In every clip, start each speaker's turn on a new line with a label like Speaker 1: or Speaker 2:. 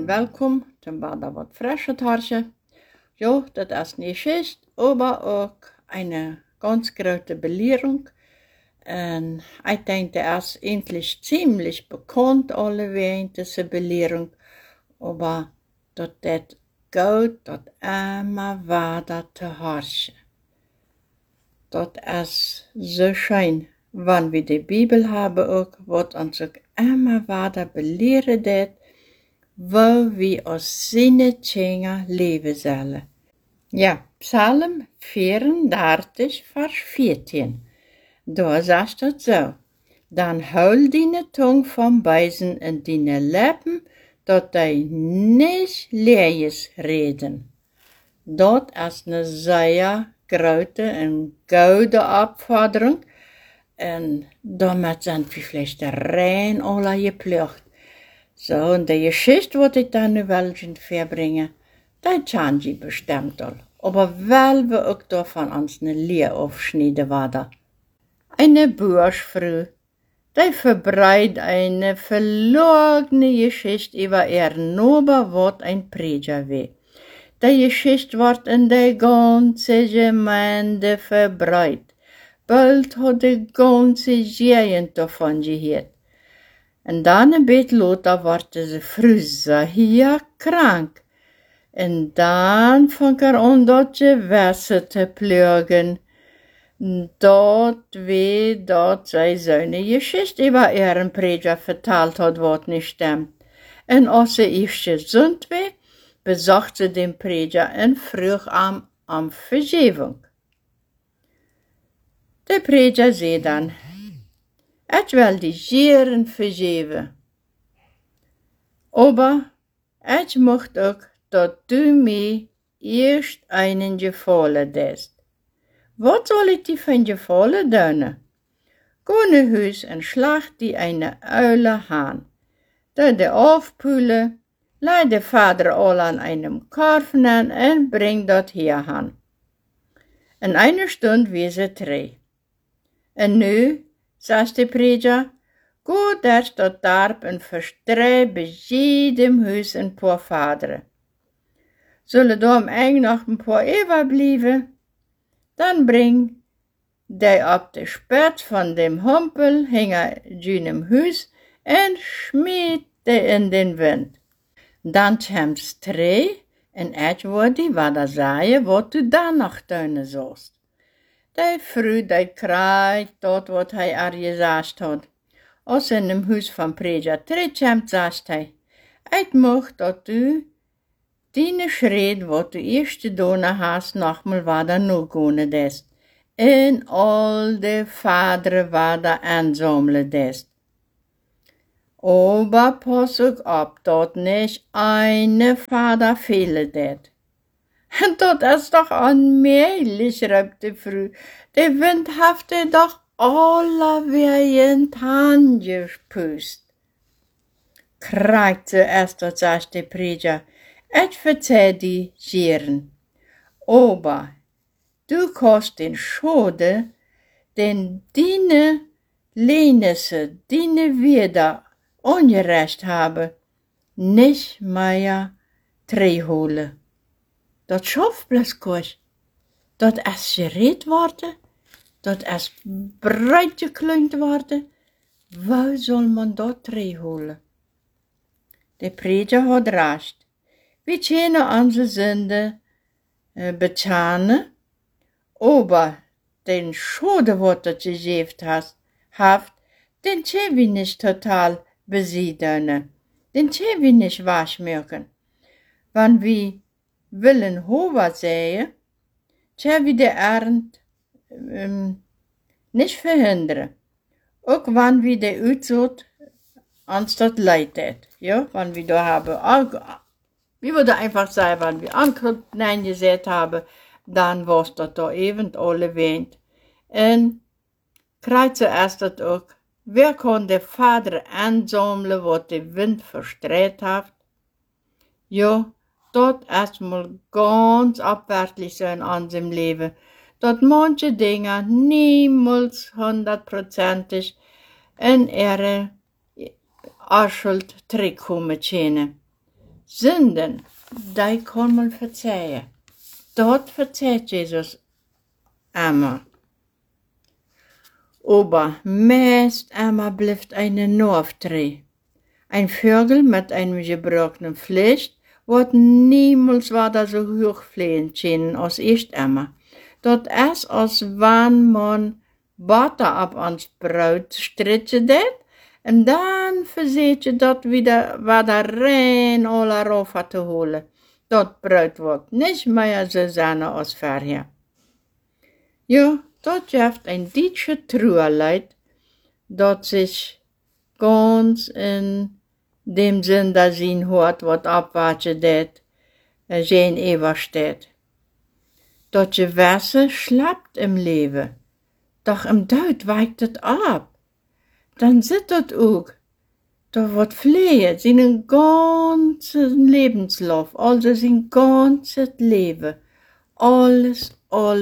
Speaker 1: welkom zum Bada wat frische Tarsche. Ja, das ist nicht schlecht, aber auch eine ganz große Belehrung. Und ich denke, das ist eigentlich ziemlich bekannt, alle während diese Belehrung. Aber das geht, das immer weiter zu herrschen. Das ist so schön, wenn wir die Bibel haben auch, was uns auch immer weiter belehren wird, wo wir als seine Kinder leben sollen. Ja, Psalm 34, Vers 14. Da sagt es so: Dan hou deine Tong van Beisen en deine Lippen, dat die nicht lees reden. Dat is een zeer grote en gouden opvordering. En daarmee zijn we vielleicht rein alle geplucht. So, und die Geschichte, die ich dann wel verbringen, die kann ich bestimmt all. Aber weil wir auch davon uns eine Lehre aufschneiden werden. Eine Burschfrau, die verbreitet eine verlorene Geschichte über ihr Nober, was ein Prediger war. Die Geschichte wird in der ganzen Gemeinde verbreitet. Bald hat die ganze Gegend davon gehört. Und dann ein bisschen later wurde sie früh sehr krank. Und dann fing an, das Gewässer zu plagen. Dort sie seine Geschichte über ihren Prediger verteilt hat, was nicht stimmt. Und als sie erst gesund war, besucht sie den Prediger und frug um Vergebung. Der Prediger sagt dann: Ich will die Jeren vergeben. Aber ich möchte auch, dass du mir erst einen Gefallen tust. Was soll ich dir für einen Gefallen tun? Geh nach Haus und schlag dir eine Eule Hahn. Da die aufpülen, leih der Vater all an einem Korfen an und bring dort her an. In einer Stunde wir sie drei. Und nu, sagt der Prediger, geh durch das Dorf und verstreu bei jedem Haus ein paar Vater. Sollen da am Eng noch ein paar überbleiben? Dann bring die auf die Spitze von dem Humpel hinter jenem Haus und schmied die in den Wind. Dann kommt's drei und ich würde weiter sagen, was du da noch tun sollst. Die Frau, die kreit dort, was er gesagt hat. Als in dem Haus vom Prediger terugkomt, sagt hij: Ich möchte, dass du deine Schritt, was du erst getan hast, nochmal weiter nachgehen lässt. Und all die Vater weiter ansammeln lässt. Aber pass auf, dass nicht eine Vater fehlen wird. Das ist doch unmöglich, rief die Frau. Der Wind hat doch alle wie in Hand gespüßt. Kreikte erst, sagt der Prediger: Ich verzeih die Jeren. Aber du kannst den Schade, den deine Lehnisse, deine wieder ungerecht haben, nicht mehr zurückholen. Dat schafft bloß kurz. Dat is gereed worden, dat is breit gekleund worden. Wo soll man dat terugholen? Der Prediger hat recht. Wir können unsere Sünde bezahlen, aber den Schade, was du gegeben hast, den können wir nicht total besiegen. Den können wir nicht waschmerken. Wenn wir willen Hova säen, können wir die Ernte nicht verhindern. Auch wenn wir die Uitsaat anstatt leitet. Ja, wenn wir da haben, wie würde einfach sagen, wenn wir Ankrut gesät haben, dann war es das da eben alle weint. Und kreuz zuerst das auch: Wer kann der Vater ansammeln, was der Wind verstreut hat? Ja, dat is mal ganz abwärtig so in unserem Leben, dass manche Dinge niemals 100%ig in ihre Schuld zurückkommen können. Sünden, die kann man verzeihen. Dort verzeiht Jesus immer. Aber meist immer bleibt eine Nervdreh. Ein Vögel mit einem gebrochenen Fleisch wird niemals weiter so hoch fliegen können als erst immer. Dat is als wann man Butter ab ans Brot stritchen det, en dan verzet je dat wieder rein alle rauf te holen. Dat Brot wordt niet meer so sein als vorher. Ja, dat geeft een dietsche Truerleid, dat sich ganz in dem Sinn da zien hoort wat abwaartje det, geen eeuwig steht. Dat je Wasser schlappt im Leben, doch im Dood weicht het ab. Dan zit het ook, da wordt vleeën, zijn ganzen Lebenslauf, also zijn ganzes Leben, alles,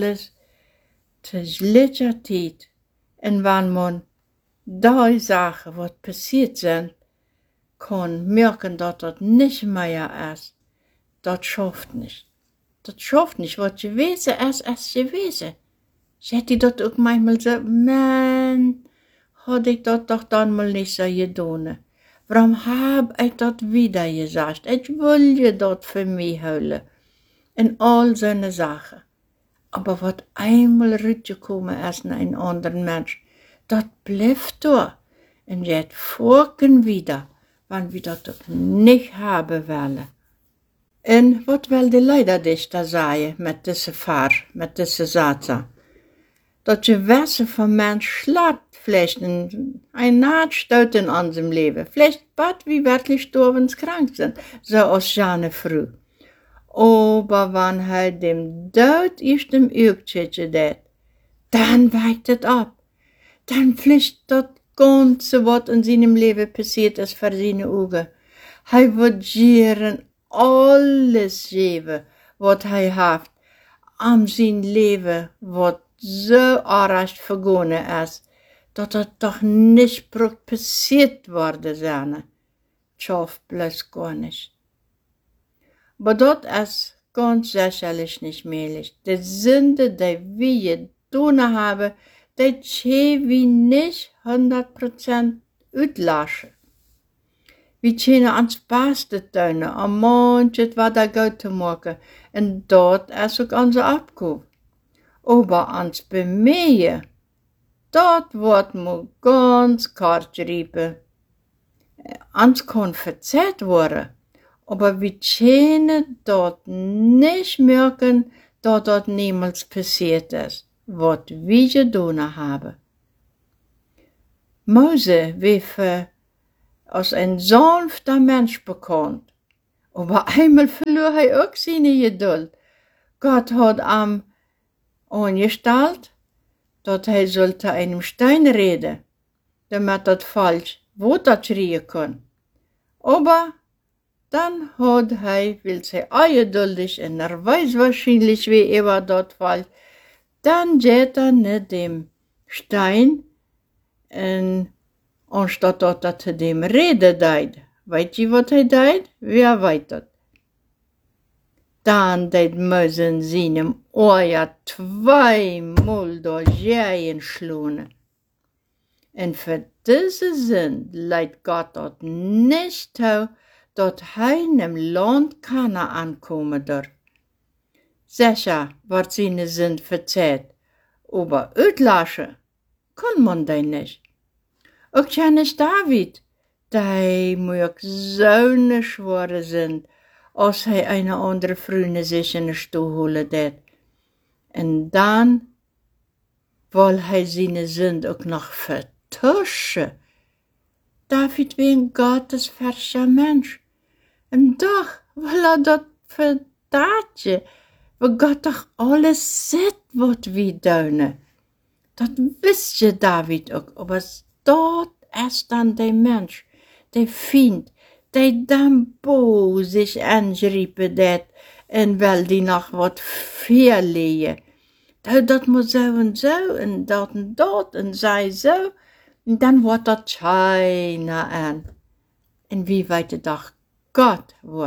Speaker 1: tegelijkertijd. En wanneer man die Sachen, wat passiert zijn, kan merken dat dat niet meer is, dat schafft nicht. Dat schafft nicht, wat gewesen is gewesen. Zegt hij dat ook manchmal zo, man, had ik dat toch dan mal niet zo gedaan. Waarom heb ik dat wieder gezegd? Ik wil je dat voor mij houden. En al zo'n zaken. Aber wat eenmaal uitgekomen is naar een ander mens, dat blijft door. En je het vorken wieder, wanneer we dat ook niet hebben willen. En wat wil de leiderdichter zeggen met deze vaar, met deze zaken? Dat je Wasser van mens schlapt, vielleicht ein Nahtstoot in unserem Leben, vielleicht bad wie wirklich sterbenskrank sind, so als Jane früh. Aber wann hij dem Dood eerst im Uurtje deed, dann weicht het ab. Dann fließt dat ganze, wat in seinem Leben passiert ist, vor seine Augen. Hij wird gieren alles geven, wat hij heeft, am zijn leven, wat so arg vergonnen is, dat het toch niet passiert worden zijn. Tjof, bloß gar nicht. Aber dat is ganz sicherlich nicht möglich. Die Sünde, die wir getan haben, die können wir nicht 100% uitlassen. Wir können ons beste tun, om manches wat goed te maken, en dat is ook onze opgave. Aber ons bemühen, dat wordt me ganz kort riepen. Ons kan verzeiht worden, aber wir können dat nicht merken, dat dat niemals passiert ist, wat wir getan haben. Mose werd als ein sanfter Mensch bekannt, aber einmal verlor er auch seine Geduld. Gott hat ihm angestellt, dat hij sollte einem Stein reden, damit dat falsch Wort schreien kann. Aber dann hat hij, weil hij ungeduldig en weiß wahrscheinlich, wie dat falsch, dann geht nicht dem Stein en anstatt dat hij dem reden deed. Weet je wat hij deed? Wer weet dat? Dan deed Mose in seinem Ohr 2-mal durchgehen schlonen. En für diese Sinn leidt Gott dat nicht toe, dat hij in dem Land Kanaan komen durf. Sicher wordt seine Sinn verzeiht, aber uitlassen kann man die nicht. Ook Johannes David, die moet zo'n schwere sind, als hij eine andere Freunde sich in de stoel holen deed. En dan wil hij zijn Sünd ook nog vertuschen. David wie een gottesverscher Mensch. En toch wil dat verdaadje, waar God toch alles zit wat we doen. Dat wist je David ook, aber dat is dan de mens, de vriend, die dan boos zich aangeriepen deed en wel die nog wat verleien. Dat moet zo en dat en zij zo. En dan wordt dat China aan. En wie weet de dag, God wordt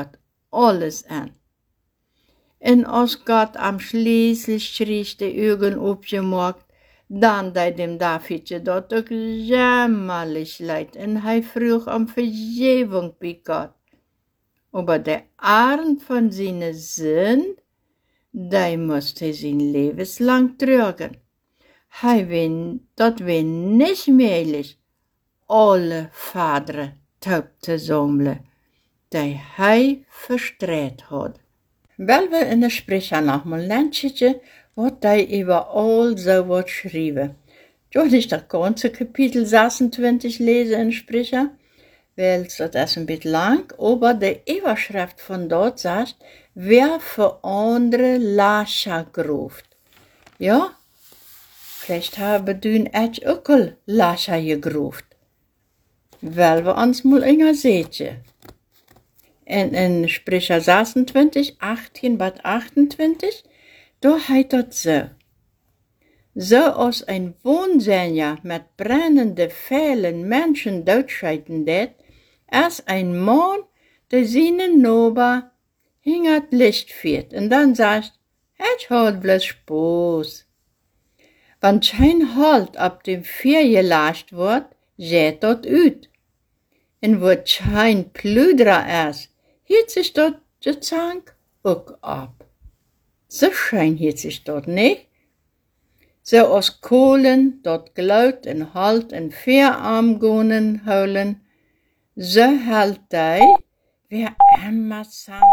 Speaker 1: alles an. En als Gott am schließlich die Augen aufgemacht, dann dei dem Davidje dort ook jämmerlich leid en hij vroeg om Vergebung bei Gott. Aber der Arm von seiner Sünd, die musste er sein Lebenslang tragen. Dat wär nicht möglich, alle Vaderen taub zu sammeln, die hij verstreut hat. Weil wir in der Sprecher noch mal lernen, wat die überall so wat schreiben. Ich nicht das ganze Kapitel 26 lesen in Sprecher, weil das ist ein bisschen lang, aber die Überschrift von dort sagt, wer für andere Lascha gruft. Ja, vielleicht haben du echt auch Lascha gegruft. Weil wir uns mal enger sehen. In Sprecher 26, 18 bis 28, da heißt das so. So als ein Wohnsänger mit brennenden Pfählen Menschen totschreiten det, als ein Mann, der seinen Nober hingert Licht führt, und dann sagt, ich hat bloß Spaß. Wenn kein Halt ab dem Feuer gelascht wird, geht dort ut. Und wo kein Plüderer ist, hielt sich dort der Zank auch ab. So schein hielt sich dort nicht. So aus Kohlen dort glaut en Halt en Feuerarmgonen holen, so hält die, wer immer sang.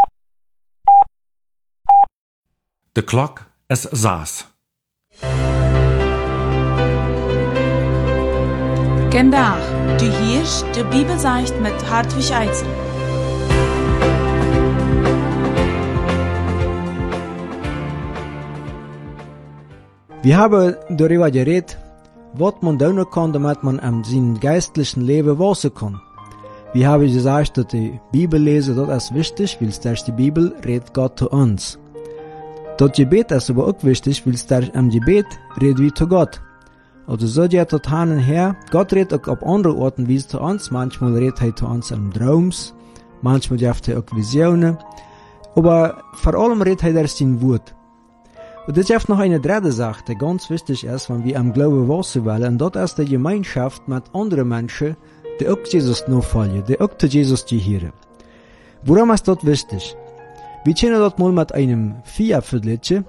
Speaker 2: De klok is 6.
Speaker 3: Vandaag, du hörst de Bibelzeicht mit Hartwig Eitzel.
Speaker 4: Wir haben darüber geredet, was man tun kann, damit man am seinem geistlichen Leben wachsen kann. Wir haben gesagt, dass die Bibel lesen, das ist wichtig, weil durch die Bibel redet Gott zu uns. Das Gebet ist aber auch wichtig, weil durch am Gebet redet wir zu Gott. Also so geht das hin und her. Gott redet auch auf andere Orten wie zu uns. Manchmal redet er zu uns in Traums, manchmal gibt er auch Visionen. Aber vor allem redet er durch sein Wort. Und es gibt noch eine dritte Sache, die ganz wichtig ist, wenn wir am Glauben wachsen wollen, und das ist die Gemeinschaft mit anderen Menschen, die auch Jesus nachfolgen, die auch zu Jesus gehören. Warum ist das wichtig? Wir kennen das mal mit einem Vier-Viertelchen.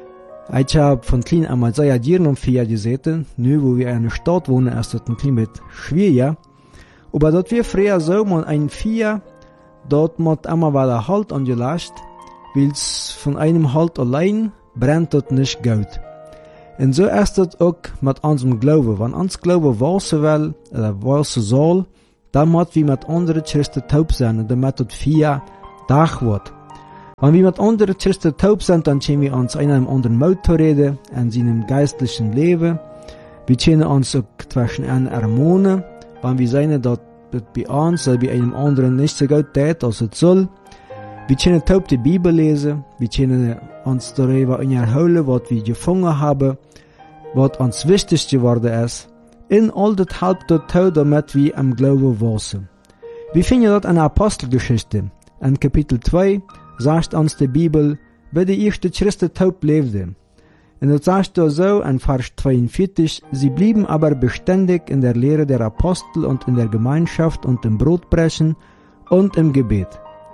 Speaker 4: Ich habe von klein einmal sehr gerne um Vier gesehen, nur wo wir in einer Stadt wohnen, ist das ein klein bisschen schwieriger. Aber dort wir früher so, man ein Vier, dort muss einmal wieder Halt angelascht, weil es von einem Halt allein brennt das nicht gut. Und so ist das auch mit unserem Glauben. Wenn uns Glauben wachsen will, oder wachsen soll, dann muss wir mit anderen Christen taub sein, und damit das Vier Tag wird. Wenn wir mit anderen Christen taub sind, dann können wir uns einem anderen Mut reden, in seinem geistlichen Leben. Wir können uns auch zwischen einen ermahnen, wenn wir sehen, dass bei uns oder bei einem anderen nicht so gut geht, als es soll. Wir können taub die Bibel lesen, wir können uns darüber erholen, was wir gefunden haben, was uns wichtig geworden ist. In all das halbt das tau, damit wir am Glauben wachsen. Wir finden das in der Apostelgeschichte. In Kapitel 2 sagt uns die Bibel, wie die ersten Christen taub lebten. Und das sagt da so in Vers 42, sie blieben aber beständig in der Lehre der Apostel und in der Gemeinschaft und im Brotbrechen und im Gebet.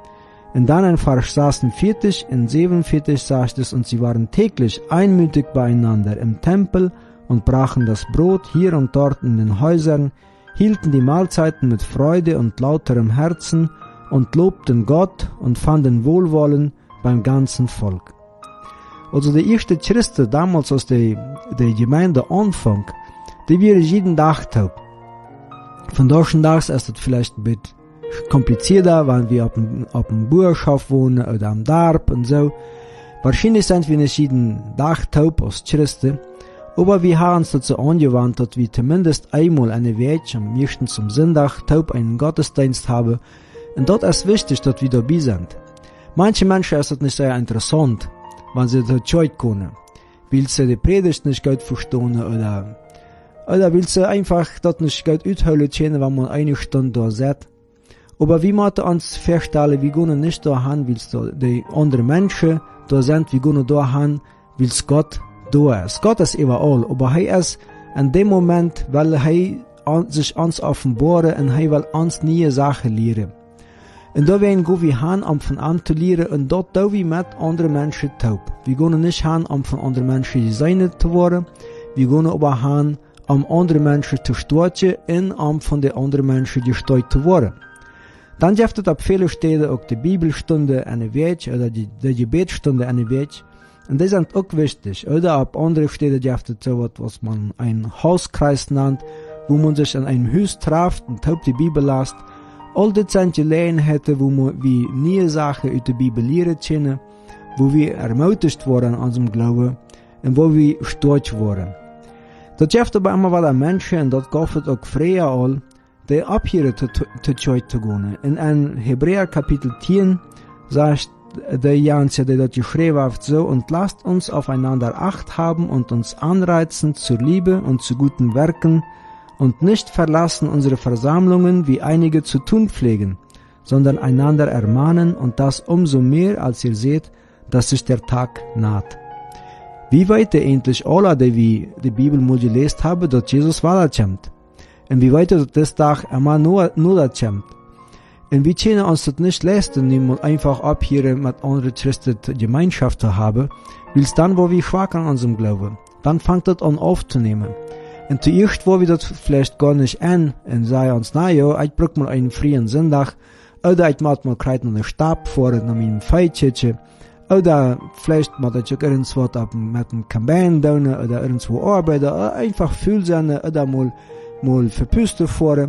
Speaker 4: Und dann in Vers 46 und 47 sagt es, und sie waren täglich einmütig beieinander im Tempel und brachen das Brot hier und dort in den Häusern, hielten die Mahlzeiten mit Freude und lauterem Herzen und lobten Gott und fanden Wohlwollen beim ganzen Volk. Also die ersten Christen damals aus der Gemeinde Anfang, die wären jeden Tag taub. Von solchen Tagen ist es vielleicht ein bisschen komplizierter, weil wir auf dem Bauerschaft wohnen oder am Dorf und so. Wahrscheinlich sind wir nicht jeden Tag taub als Christen, aber wir haben uns dazu angewandt, dass wir zumindest einmal eine Woche, am meisten zum Sonntag, taub einen Gottesdienst haben. Und dort ist wichtig, dass wir dabei sind. Manche Menschen ist das nicht sehr interessant, wenn sie das nicht können, weil sie die Predigt nicht gut verstehen oder weil sie einfach das nicht gut ausholen können, wenn man eine Stunde da sitzt. Aber wie müssen uns feststellen, wir gehen nicht dahin, weil die anderen Menschen da sind, wir gehen dahin, weil Gott da ist. Gott ist überall, aber er ist in dem Moment, weil er sich uns offenbaren und er will uns neue Sachen lehren. Und da werden wir hin, um von an zu lehren, und dort da wir mit anderen Menschen taub. Wir gehen nicht hin, um von anderen Menschen die Seine zu werden, wir gehen aber hin, um andere Menschen zu stürzen und um von den anderen Menschen gesteuert zu werden. Dann gibt es auf viele Städte auch die Bibelstunde an der Weg oder die Gebetsstunde an der Weg. Und die sind auch wichtig. Oder auf andere Städte gibt es so etwas, was man einen Hauskreis nennt, wo man sich in einem Haus trifft und die Bibel liest. All das sind Gelegenheiten, wo wir neue Sachen aus der Bibel lernen können, wo wir ermutigt worden an unserem Glauben und wo wir stolz worden. Das gibt aber immer wieder Menschen, und das gab es auch früher all, die abhören zu gehen. In Hebräer Kapitel 10 sagt der Janse, der dort geschrieben hat, so: Und lasst uns aufeinander Acht haben und uns anreizen zur Liebe und zu guten Werken und nicht verlassen unsere Versammlungen, wie einige zu tun pflegen, sondern einander ermahnen, und das umso mehr, als ihr seht, dass sich der Tag naht. Wie weit endlich alle, die wir die Bibel mal gelesen haben, dass Jesus wiederkommt? Und wie weit das Tag immer nur kommt? Und wir können uns das nicht leisten, nicht einfach abhören, mit anderen Christen Gemeinschaft zu haben, weil es dann, wo wir schwach an unserem Glauben, dann fängt das an aufzunehmen. Und zuerst, wo wir das vielleicht gar nicht an, und sagen uns, na ja, ich brauch mal einen freien Sonntag, oder ich mach mal kreiten einen Stab vor, nach meinem Feitschitche, oder vielleicht mal ich auch irgendwo mit einem Kampagne tun, oder irgendwo arbeiten, oder einfach viel sein, oder mal verpüsten vor.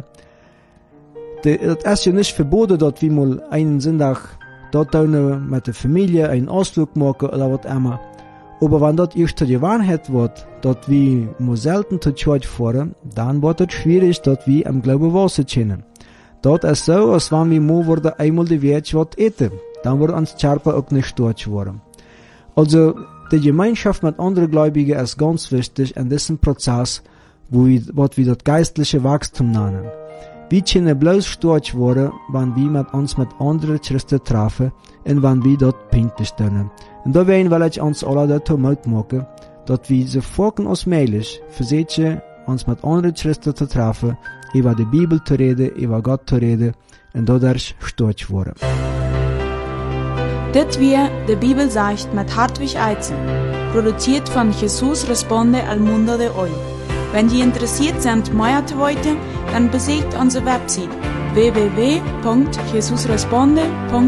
Speaker 4: Das ist ja nicht verboten, dass wir mal einen Sonntag dort tun, mit der Familie einen Ausflug machen, oder was immer. Aber wenn das erst die Wahrheit wird, dass wir nur selten zur Church fahren, dann wird es schwierig, dass wir am Glauben wachsen können. Das ist so, als wenn wir mal einmal die Welt essen, dann wird uns Charpa auch nicht stolz werden. Also, die Gemeinschaft mit anderen Gläubigen ist ganz wichtig in diesem Prozess, was wir das geistliche Wachstum nennen. Wir können bloß stolz werden, wenn wir uns mit anderen Christen treffen und wenn wir dort pünktlich stehen. Und da will ich uns alle dazu Mut machen, dass wir so folgen als möglich versuchen, uns mit anderen Christen zu treffen, über die Bibel zu reden, über Gott zu reden und dadurch stolz werden.
Speaker 3: Das wir die Bibel sagt mit Hartwig Eizen, produziert von Jesus Responde al Mundo de Hoy. Wenn Sie interessiert sind, mehr zu wissen, dann besucht unsere Website www.jesusresponde.org.